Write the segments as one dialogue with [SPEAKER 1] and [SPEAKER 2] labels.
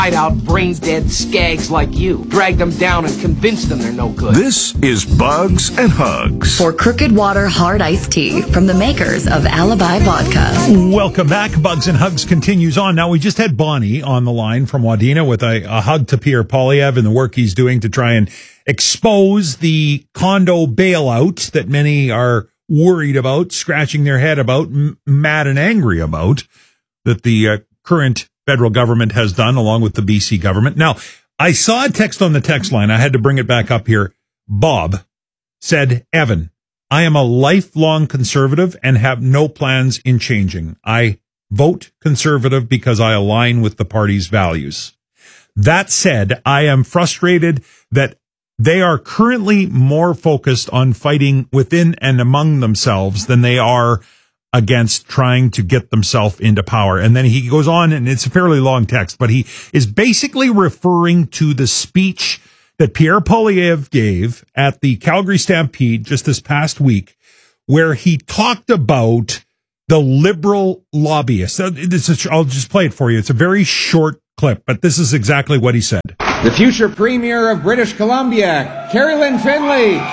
[SPEAKER 1] out brain-dead skags like you. Drag them down and convince them they're no good.
[SPEAKER 2] This is Bugs and Hugs.
[SPEAKER 3] For Crooked Water Hard Iced Tea from the makers of Alibi Vodka.
[SPEAKER 4] Welcome back. Bugs and Hugs continues on. Now, we just had Bonnie on the line from Wadena with a hug to Pierre Poilievre and the work he's doing to try and expose the condo bailout that many are worried about, scratching their head about, mad and angry about, that the current federal government has done along with the BC government. Now, I saw a text on the text line. I had to bring it back up here. Bob said, Evan, I am a lifelong conservative and have no plans in changing. I vote conservative because I align with the party's values. That said, I am frustrated that they are currently more focused on fighting within and among themselves than they are against trying to get themselves into power. And then he goes on, and it's a fairly long text, but he is basically referring to the speech that Pierre Poilievre gave at the Calgary Stampede just this past week, where he talked about the liberal lobbyists. I'll just play it for you. It's a very short clip, but this is exactly what he said.
[SPEAKER 5] The future Premier of British Columbia, Carolyn Finley.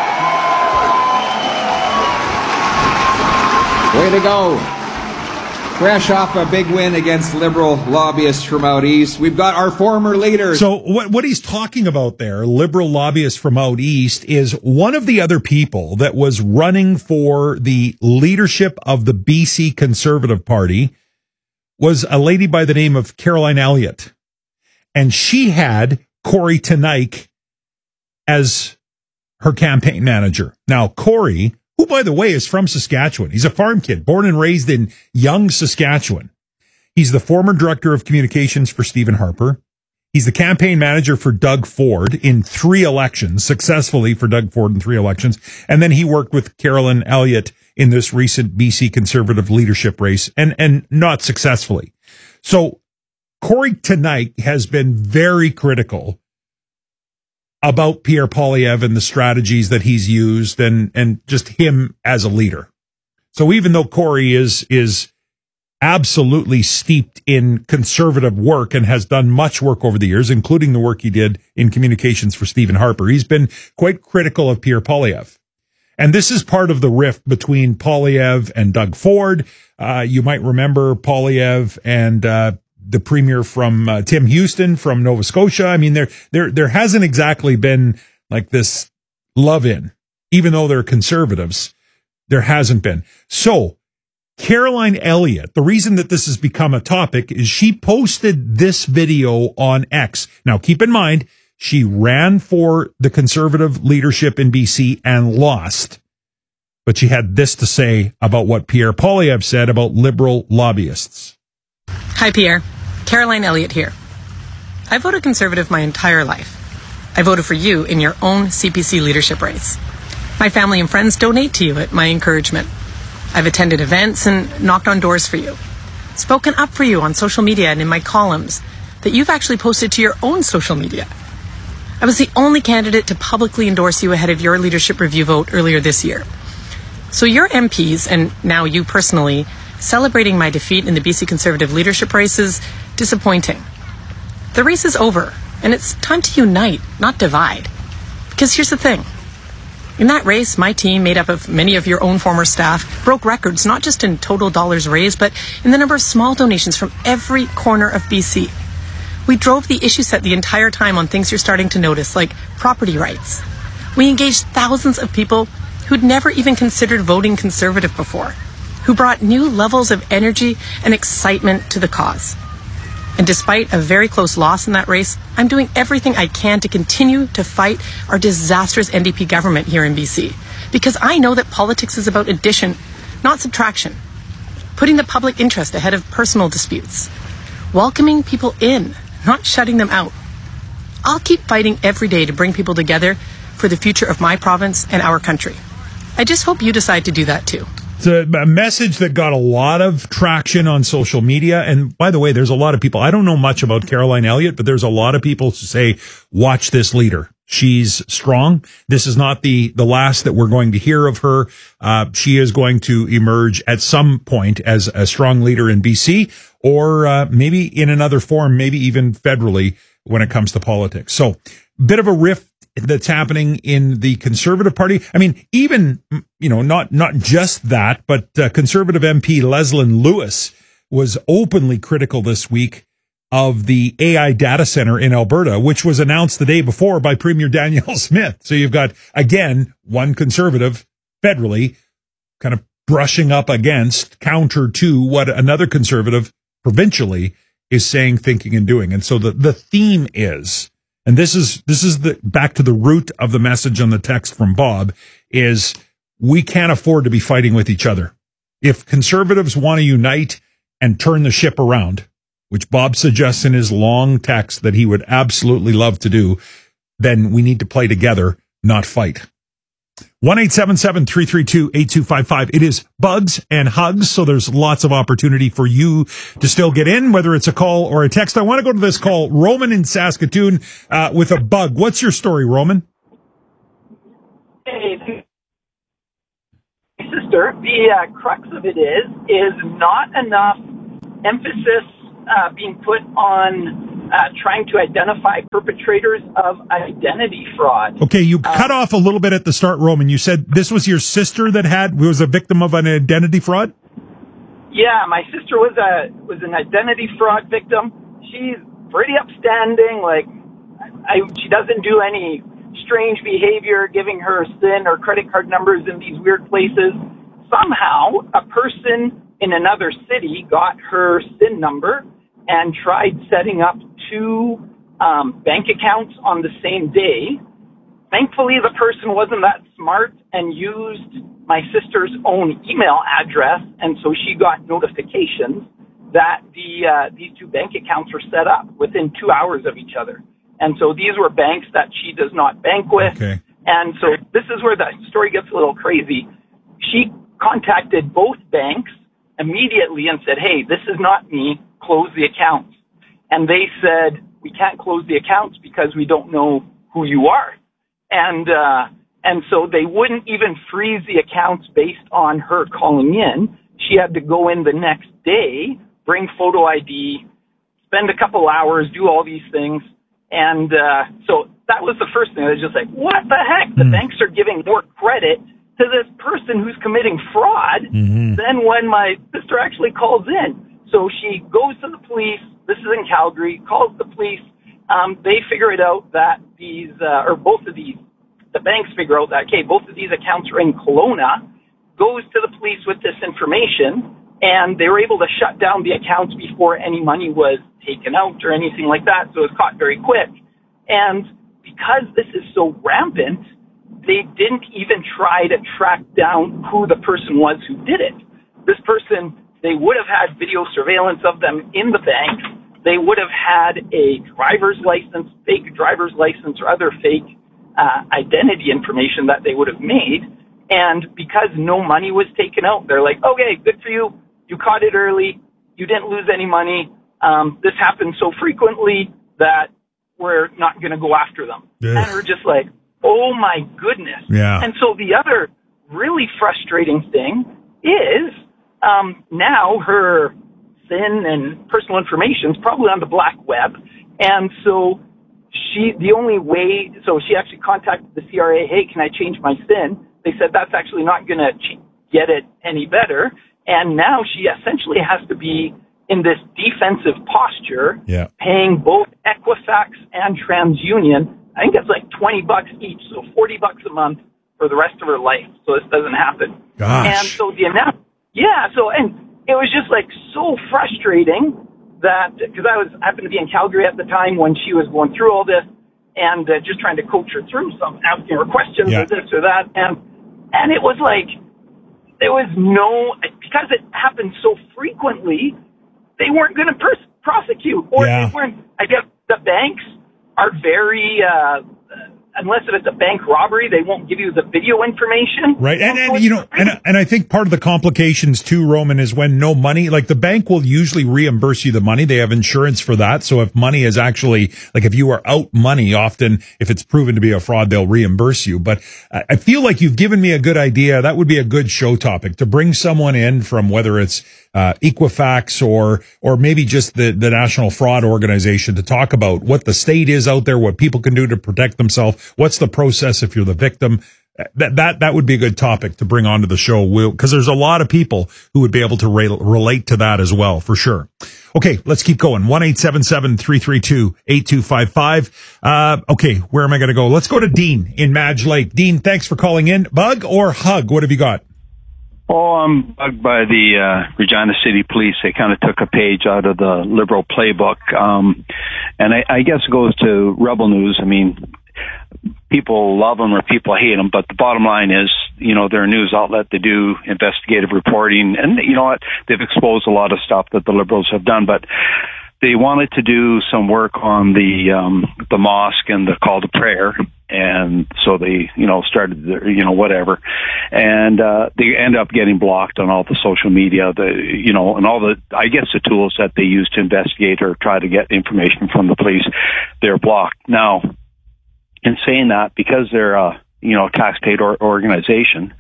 [SPEAKER 5] Way to go. Fresh off a big win against liberal lobbyists from out east. We've got our former leaders.
[SPEAKER 4] So what he's talking about there, liberal lobbyists from out east, is one of the other people that was running for the leadership of the BC Conservative Party was a lady by the name of Caroline Elliott. And she had Corey Teneycke as her campaign manager. Now, Corey, who, by the way, is from Saskatchewan. He's a farm kid, born and raised in Young, Saskatchewan. He's the former director of communications for Stephen Harper. He's the campaign manager for Doug Ford in 3 elections, successfully for Doug Ford in 3 elections. And then he worked with Caroline Elliott in this recent BC Conservative leadership race, and not successfully. So Corey Teneycke has been very critical about Pierre Poilievre and the strategies that he's used and just him as a leader. So even though Corey is absolutely steeped in conservative work and has done much work over the years, including the work he did in communications for Stephen Harper, he's been quite critical of Pierre Poilievre. And this is part of the rift between Poilievre and Doug Ford. You might remember Poilievre and the premier from Tim Houston from Nova Scotia. I mean, there hasn't exactly been like this love in, even though they're conservatives, there hasn't been. So Caroline Elliott, the reason that this has become a topic is she posted this video on X. Now, keep in mind, she ran for the conservative leadership in BC and lost. But she had this to say about what Pierre Poilievre said about liberal lobbyists.
[SPEAKER 6] Hi, Pierre. Caroline Elliott here. I voted conservative my entire life. I voted for you in your own CPC leadership race. My family and friends donate to you at my encouragement. I've attended events and knocked on doors for you. Spoken up for you on social media and in my columns that you've actually posted to your own social media. I was the only candidate to publicly endorse you ahead of your leadership review vote earlier this year. So your MPs, and now you personally, celebrating my defeat in the BC Conservative leadership race is disappointing. The race is over, and it's time to unite, not divide. Because here's the thing. In that race, my team, made up of many of your own former staff, broke records not just in total dollars raised, but in the number of small donations from every corner of BC. We drove the issue set the entire time on things you're starting to notice, like property rights. We engaged thousands of people who'd never even considered voting Conservative before, who brought new levels of energy and excitement to the cause. And despite a very close loss in that race, I'm doing everything I can to continue to fight our disastrous NDP government here in BC. Because I know that politics is about addition, not subtraction. Putting the public interest ahead of personal disputes. Welcoming people in, not shutting them out. I'll keep fighting every day to bring people together for the future of my province and our country. I just hope you decide to do that too.
[SPEAKER 4] It's a message that got a lot of traction on social media. And by the way, there's a lot of people, I don't know much about Caroline Elliott, but there's a lot of people who say, watch this leader. She's strong. This is not the last that we're going to hear of her. She is going to emerge at some point as a strong leader in BC, or maybe in another form, maybe even federally when it comes to politics. So, bit of a rift that's happening in the Conservative Party. I mean, even, not just that, but Conservative MP Leslyn Lewis was openly critical this week of the AI data center in Alberta, which was announced the day before by Premier Danielle Smith. So you've got, again, one Conservative federally kind of brushing up against, counter to what another Conservative provincially is saying, thinking, and doing. And so the theme is, and this is the back to the root of the message on the text from Bob, is we can't afford to be fighting with each other. If Conservatives want to unite and turn the ship around, which Bob suggests in his long text that he would absolutely love to do, then we need to play together, not fight. 1-877-332-8255. It is Bugs and Hugs, so there's lots of opportunity for you to still get in, whether it's a call or a text. I want to go to this call. Roman in Saskatoon with a bug. What's your story, Roman?
[SPEAKER 7] Hey, sister, the crux of it is not enough emphasis being put on trying to identify perpetrators of identity fraud.
[SPEAKER 4] Okay, you cut off a little bit at the start, Roman. You said this was your sister that was a victim of an identity fraud?
[SPEAKER 7] Yeah, my sister was an identity fraud victim. She's pretty upstanding. She doesn't do any strange behavior, giving her SIN or credit card numbers in these weird places. Somehow, a person in another city got her SIN number and tried setting up 2 bank accounts on the same day. Thankfully, the person wasn't that smart and used my sister's own email address, and so she got notifications that these 2 bank accounts were set up within 2 hours of each other. And so these were banks that she does not bank with.
[SPEAKER 4] Okay.
[SPEAKER 7] And so this is where the story gets a little crazy. She contacted both banks immediately and said, hey, this is not me, close the accounts. And they said, we can't close the accounts because we don't know who you are. And so they wouldn't even freeze the accounts based on her calling in. She had to go in the next day, bring photo ID, spend a couple hours, do all these things. And so that was the first thing. I was just like, what the heck? The banks are giving more credit to this person who's committing fraud than when my sister actually calls in. So she goes to the police. This is in Calgary, calls the police. They figure it out that the banks figure out that, okay, both of these accounts are in Kelowna, goes to the police with this information, and they were able to shut down the accounts before any money was taken out or anything like that. So it was caught very quick. And because this is so rampant, they didn't even try to track down who the person was who did it. This person, they would have had video surveillance of them in the bank. They would have had a driver's license, fake driver's license, or other fake identity information that they would have made. And because no money was taken out, they're like, okay, good for you. You caught it early. You didn't lose any money. This happens so frequently that we're not going to go after them.
[SPEAKER 4] Ugh.
[SPEAKER 7] And we're just like, oh my goodness.
[SPEAKER 4] Yeah.
[SPEAKER 7] And so the other really frustrating thing is now her SIN and personal information is probably on the black web. And so she actually contacted the CRA, hey, can I change my SIN? They said that's actually not going to get it any better. And now she essentially has to be in this defensive posture, paying both Equifax and TransUnion. I think it's like $20 each, so $40 a month for the rest of her life. So this doesn't happen.
[SPEAKER 4] Gosh.
[SPEAKER 7] And so and it was just like so frustrating that, because I happened to be in Calgary at the time when she was going through all this, and just trying to coach her through some, asking her questions or this or that, and it was like there was because it happened so frequently, they weren't going to prosecute, or they weren't. I guess the banks are very unless it's a bank robbery, they won't give you the video information.
[SPEAKER 4] Right. And I think part of the complications too, Roman, is when no money, like the bank will usually reimburse you the money. They have insurance for that. So if money is actually, like if you are out money, often if it's proven to be a fraud, they'll reimburse you. But I feel like you've given me a good idea. That would be a good show topic to bring someone in from whether it's Equifax or maybe just the National Fraud Organization to talk about what the state is out there, what people can do to protect themselves. What's the process if you're the victim? That would be a good topic to bring onto the show, because there's a lot of people who would be able to relate to that as well, for sure. Okay, let's keep going. 1-877-332-8255. Okay, where am I going to go? Let's go to Dean in Madge Lake. Dean, thanks for calling in. Bug or hug? What have you got?
[SPEAKER 8] Oh, I'm bugged by the Regina City Police. They kind of took a page out of the Liberal playbook. And I guess it goes to Rebel News. I mean, people love them or people hate them, but the bottom line is, they're a news outlet. They do investigative reporting, and you know what? They've exposed a lot of stuff that the Liberals have done, but they wanted to do some work on the mosque and the call to prayer. And so they, started, whatever. And, they end up getting blocked on all the social media, and all the, I guess the tools that they use to investigate or try to get information from the police, they're blocked. Now, in saying that, because they're a, tax-paid organization,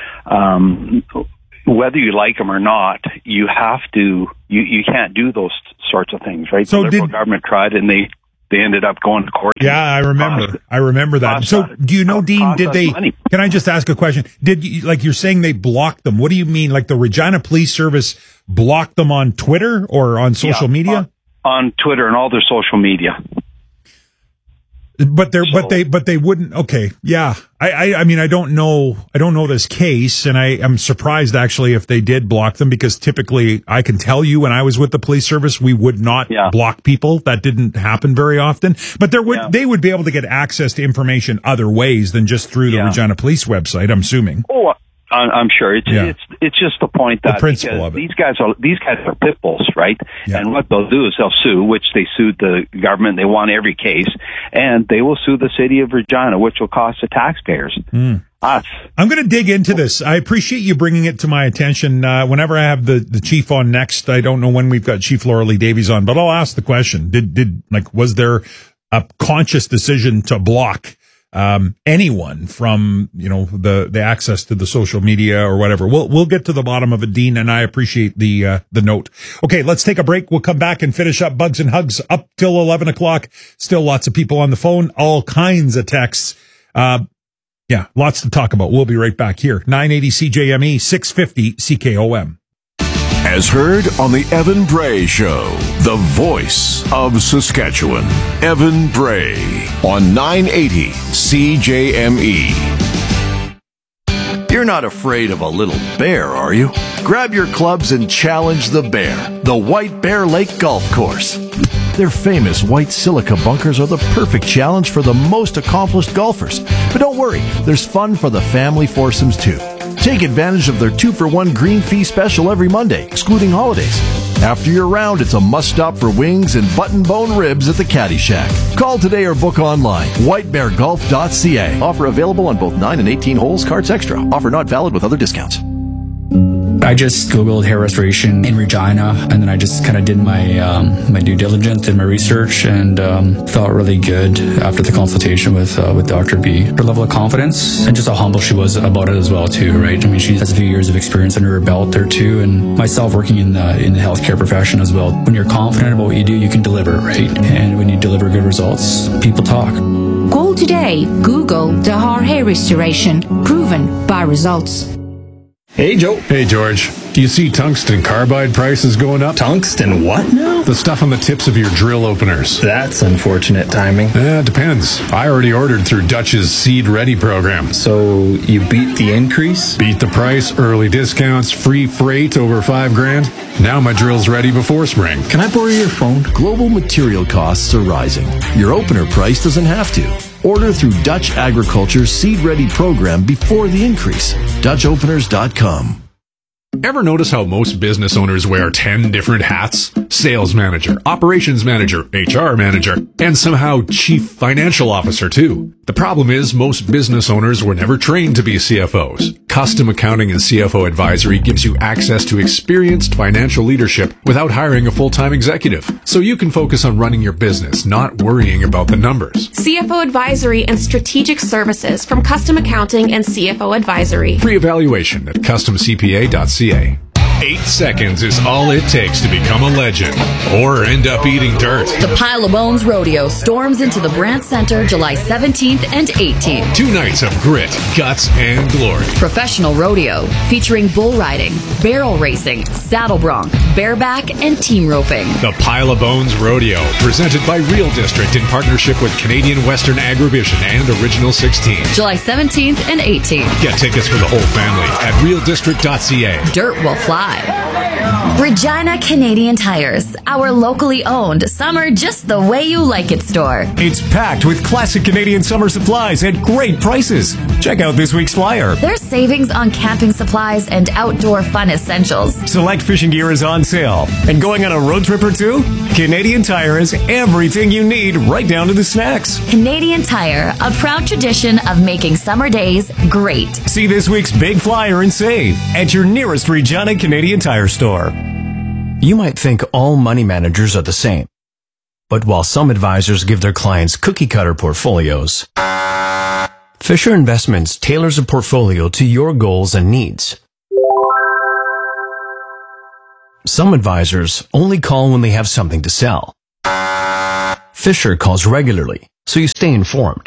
[SPEAKER 8] whether you like them or not, you have to, you can't do those sorts of things, right? So the Liberal government tried, and they ended up going to court.
[SPEAKER 4] Yeah, I remember that. So do you know, Dean, can I just ask a question? You're saying they blocked them. What do you mean? Like the Regina Police Service blocked them on Twitter or on social media?
[SPEAKER 8] On Twitter and all their social media.
[SPEAKER 4] But they wouldn't. Okay. Yeah. I mean, I don't know this case, and I'm surprised actually if they did block them, because typically I can tell you when I was with the police service, we would not block people. That didn't happen very often, but they would be able to get access to information other ways than just through the Regina Police website, I'm assuming.
[SPEAKER 8] Oh, I'm sure it's just the point that
[SPEAKER 4] the principle of it.
[SPEAKER 8] These guys are pit bulls, right? Yeah. And what they'll do is they'll sue, which they sued the government. They won every case, and they will sue the city of Regina, which will cost the taxpayers. Us.
[SPEAKER 4] I'm going to dig into this. I appreciate you bringing it to my attention. Whenever I have the chief on next, I don't know when we've got Chief Laura Lee Davies on, but I'll ask the question: was there a conscious decision to block anyone from, the access to the social media or whatever? We'll get to the bottom of it, Dean, and I appreciate the note. Okay, let's take a break. We'll come back and finish up Bugs and Hugs up till 11 o'clock. Still lots of people on the phone, all kinds of texts. Lots to talk about. We'll be right back here. 980 CJME, 650 CKOM.
[SPEAKER 2] As heard on the Evan Bray Show, the voice of Saskatchewan. Evan Bray on 980 CJME.
[SPEAKER 9] You're not afraid of a little bear, are you? Grab your clubs and challenge the bear, the White Bear Lake Golf Course. Their famous white silica bunkers are the perfect challenge for the most accomplished golfers. But don't worry, there's fun for the family foursomes too. Take advantage of their 2-for-1 green fee special every Monday, excluding holidays. After your round, it's a must-stop for wings and button-bone ribs at the Caddy Shack. Call today or book online. whitebeargolf.ca. Offer available on both 9 and 18 holes, carts extra. Offer not valid with other discounts.
[SPEAKER 10] I just Googled hair restoration in Regina, and then I just kind of did my my due diligence, did my research, and felt really good after the consultation with Dr. B. Her level of confidence and just how humble she was about it as well, too, right? I mean, she has a few years of experience under her belt there, too, and myself working in the healthcare profession as well. When you're confident about what you do, you can deliver, right? And when you deliver good results, people talk.
[SPEAKER 11] Call today. Google Dahar Hair Restoration. Proven by results.
[SPEAKER 12] Hey, Joe. Hey, George. Do you see tungsten carbide prices going up?
[SPEAKER 13] Tungsten what now?
[SPEAKER 12] The stuff on the tips of your drill openers.
[SPEAKER 13] That's unfortunate timing.
[SPEAKER 12] Depends. I already ordered through Dutch's Seed Ready program.
[SPEAKER 13] So you beat the increase?
[SPEAKER 12] Beat the price, early discounts, free freight over $5,000. Now my drill's ready before spring.
[SPEAKER 13] Can I borrow your phone?
[SPEAKER 9] Global material costs are rising. Your opener price doesn't have to. Order through Dutch Agriculture's Seed Ready program before the increase. DutchOpeners.com.
[SPEAKER 12] Ever notice how most business owners wear 10 different hats? Sales manager, operations manager, HR manager, and somehow chief financial officer too. The problem is most business owners were never trained to be CFOs. Custom Accounting and CFO Advisory gives you access to experienced financial leadership without hiring a full-time executive. So you can focus on running your business, not worrying about the numbers.
[SPEAKER 14] CFO Advisory and Strategic Services from Custom Accounting and CFO Advisory.
[SPEAKER 12] Free evaluation at customcpa.ca. 8 seconds is all it takes to become a legend or end up eating dirt.
[SPEAKER 3] The Pile of Bones Rodeo storms into the Brant Center July 17th and 18th.
[SPEAKER 12] 2 nights of grit, guts, and glory.
[SPEAKER 3] Professional rodeo featuring bull riding, barrel racing, saddle bronc, bareback, and team roping.
[SPEAKER 12] The Pile of Bones Rodeo, presented by Real District in partnership with Canadian Western Agrivision and Original 16.
[SPEAKER 3] July 17th and 18th.
[SPEAKER 12] Get tickets for the whole family at realdistrict.ca.
[SPEAKER 3] Dirt will fly. Regina Canadian Tires, our locally owned summer just the way you like it store.
[SPEAKER 15] It's packed with classic Canadian summer supplies at great prices. Check out this week's flyer.
[SPEAKER 3] There's savings on camping supplies and outdoor fun essentials.
[SPEAKER 15] Select fishing gear is on sale. And going on a road trip or two? Canadian Tire has everything you need, right down to the snacks.
[SPEAKER 3] Canadian Tire, a proud tradition of making summer days great.
[SPEAKER 15] See this week's big flyer and save at your nearest Regina Canadian Tire store.
[SPEAKER 16] You might think all money managers are the same. But while some advisors give their clients cookie-cutter portfolios, Fisher Investments tailors a portfolio to your goals and needs. Some advisors only call when they have something to sell. Fisher calls regularly, so you stay informed.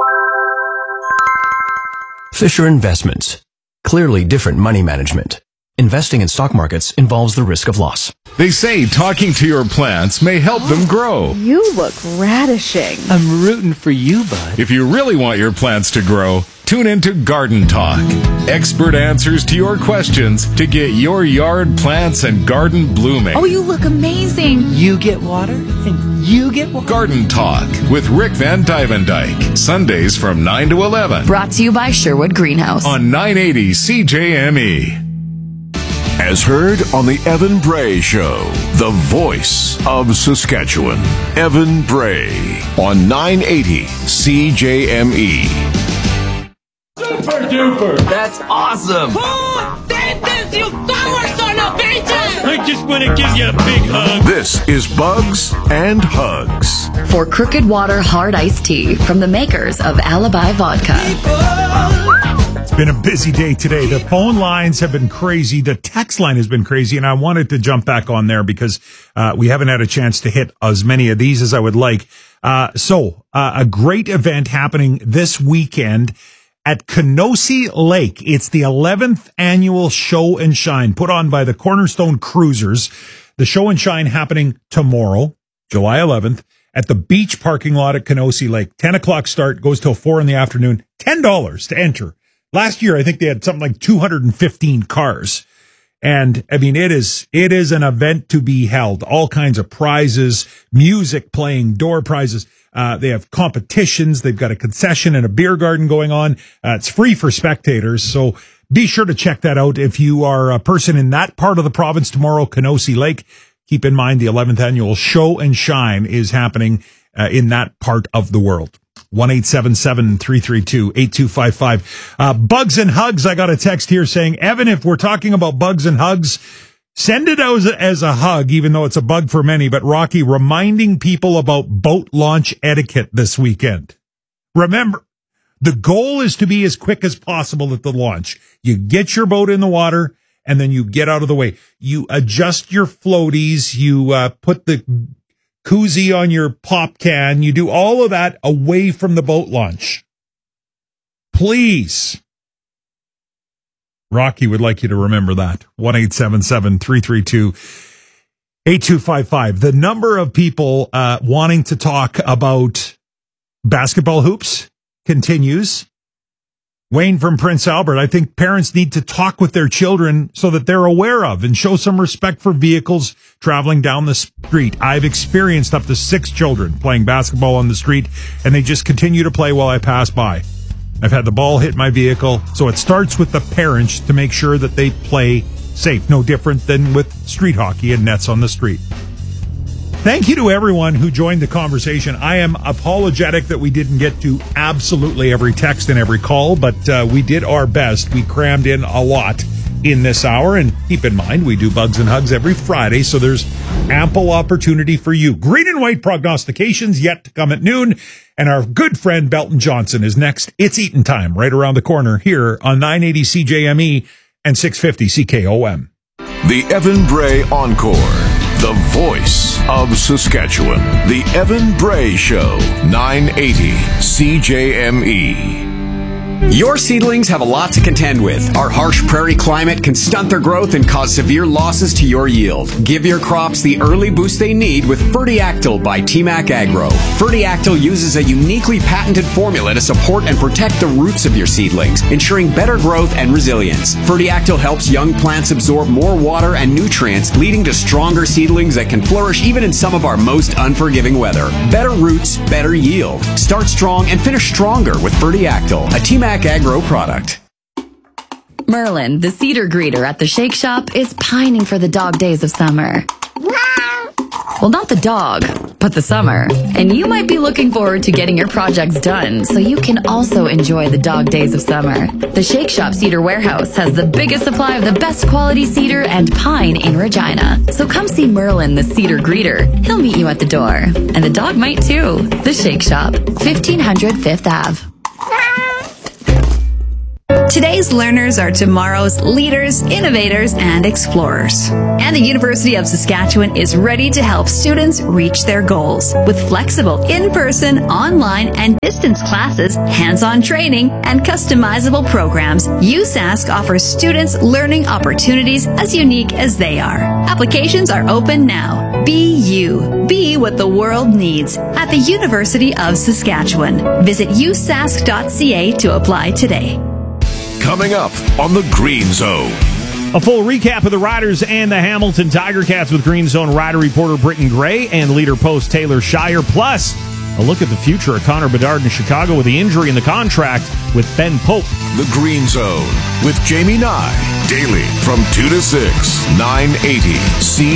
[SPEAKER 16] Fisher Investments. Clearly different money management. Investing in stock markets involves the risk of loss.
[SPEAKER 2] They say talking to your plants may help them grow.
[SPEAKER 17] You look radishing.
[SPEAKER 1] I'm rooting for you, bud.
[SPEAKER 2] If you really want your plants to grow, tune into Garden Talk. Expert answers to your questions to get your yard plants and garden blooming.
[SPEAKER 17] Oh, you look amazing.
[SPEAKER 1] You get water, and you get water.
[SPEAKER 2] Garden Talk with Rick Van Dyke. Sundays from 9 to 11.
[SPEAKER 3] Brought to you by Sherwood Greenhouse.
[SPEAKER 2] On 980 CJME. As heard on the Evan Bray Show, the voice of Saskatchewan. Evan Bray on 980 CJME.
[SPEAKER 1] Super duper! That's awesome!
[SPEAKER 18] Who did this, you coward son of bitches?
[SPEAKER 4] I just want to give you a big hug.
[SPEAKER 2] This is Bugs and Hugs.
[SPEAKER 3] For Crooked Water Hard Iced Tea from the makers of Alibi Vodka.
[SPEAKER 4] Been a busy day today. The phone lines have been crazy. The text line has been crazy. And I wanted to jump back on there because we haven't had a chance to hit as many of these as I would like. So a great event happening this weekend at Kenosee Lake. It's the 11th annual Show and Shine put on by the Cornerstone Cruisers. The Show and Shine happening tomorrow, July 11th, at the beach parking lot at Kenosee Lake. 10 o'clock start, goes till 4 in the afternoon. $10 to enter. Last year, I think they had something like 215 cars. And I mean, it is an event to be held. All kinds of prizes, music playing, door prizes. They have competitions. They've got a concession and a beer garden going on. It's free for spectators. So be sure to check that out. If you are a person in that part of the province tomorrow, Kenosee Lake, keep in mind the 11th annual Show and Shine is happening in that part of the world. 1-877-332-8255. Bugs and Hugs. I got a text here saying, Evan, if we're talking about bugs and hugs, send it out as a hug, even though it's a bug for many. But Rocky, reminding people about boat launch etiquette this weekend. Remember, the goal is to be as quick as possible at the launch. You get your boat in the water and then you get out of the way. You adjust your floaties. You put the koozie on your pop can. You do all of that away from the boat launch. Please. Rocky would like you to remember that. 1-877-332-8255. The number of people wanting to talk about basketball hoops continues. Wayne from Prince Albert, I think parents need to talk with their children so that they're aware of and show some respect for vehicles traveling down the street. I've experienced up to 6 children playing basketball on the street, and they just continue to play while I pass by. I've had the ball hit my vehicle, so it starts with the parents to make sure that they play safe, no different than with street hockey and nets on the street. Thank you to everyone who joined the conversation. I am apologetic that we didn't get to absolutely every text and every call, but we did our best. We crammed in a lot in this hour, and keep in mind, we do Bugs and Hugs every Friday, so there's ample opportunity for you. Green and white prognostications yet to come at noon, and our good friend Belton Johnson is next. It's Eaton time, right around the corner here on 980 CJME and 650 CKOM.
[SPEAKER 2] The Evan Bray Encore, the voice of Saskatchewan. The Evan Bray Show, 980 CJME.
[SPEAKER 19] Your seedlings have a lot to contend with. Our harsh prairie climate can stunt their growth and cause severe losses to your yield. Give your crops the early boost they need with Fertiactyl by TMAC Agro. Fertiactyl uses a uniquely patented formula to support and protect the roots of your seedlings, ensuring better growth and resilience. Fertiactyl helps young plants absorb more water and nutrients, leading to stronger seedlings that can flourish even in some of our most unforgiving weather. Better roots, better yield. Start strong and finish stronger with Fertiactyl, a TMAC Agro product.
[SPEAKER 3] Merlin, the cedar greeter at the Shake Shop, is pining for the dog days of summer. Well, not the dog, but the summer. And you might be looking forward to getting your projects done so you can also enjoy the dog days of summer. The Shake Shop Cedar Warehouse has the biggest supply of the best quality cedar and pine in Regina. So come see Merlin, the cedar greeter. He'll meet you at the door. And the dog might too. The Shake Shop, 1500 5th Ave.
[SPEAKER 20] Today's learners are tomorrow's leaders, innovators, and explorers. And the University of Saskatchewan is ready to help students reach their goals. With flexible in-person, online, and distance classes, hands-on training, and customizable programs, USask offers students learning opportunities as unique as they are. Applications are open now. Be you. Be what the world needs at the University of Saskatchewan. Visit usask.ca to apply today.
[SPEAKER 2] Coming up on the Green Zone.
[SPEAKER 21] A full recap of the Riders and the Hamilton Tiger Cats with Green Zone Rider reporter Britton Gray and leader post Taylor Shire. Plus, a look at the future of Connor Bedard in Chicago with the injury in the contract with Ben Pope.
[SPEAKER 2] The Green Zone with Jamie Nye. Daily from 2 to 6, 980 C.